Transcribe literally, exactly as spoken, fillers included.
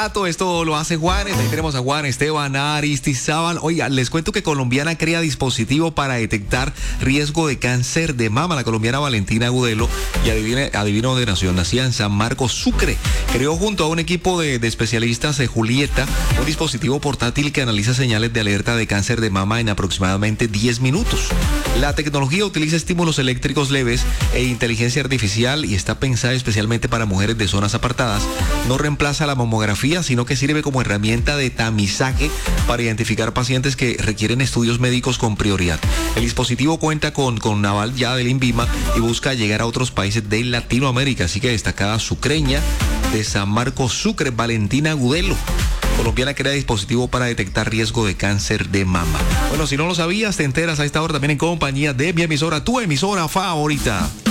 Todo esto lo hace Juanes. Ahí tenemos a Juan Esteban Aristizábal. Oiga, les cuento que colombiana crea dispositivo para detectar riesgo de cáncer de mama. La colombiana Valentina Agudelo, y adivine, adivino de nación, nacida en San Marcos, Sucre, creó junto a un equipo de, de especialistas de Julieta un dispositivo portátil que analiza señales de alerta de cáncer de mama en aproximadamente diez minutos. La tecnología utiliza estímulos eléctricos leves e inteligencia artificial y está pensada especialmente para mujeres de zonas apartadas. No reemplaza la mamografía, sino que sirve como herramienta de tamizaje para identificar pacientes que requieren estudios médicos con prioridad. El dispositivo cuenta con, con aval ya del INVIMA y busca llegar a otros países de Latinoamérica, así que destacada sucreña de San Marcos, Sucre, Valentina Agudelo. Colombiana crea dispositivo para detectar riesgo de cáncer de mama. Bueno, si no lo sabías, te enteras a esta hora también en compañía de mi emisora, tu emisora favorita.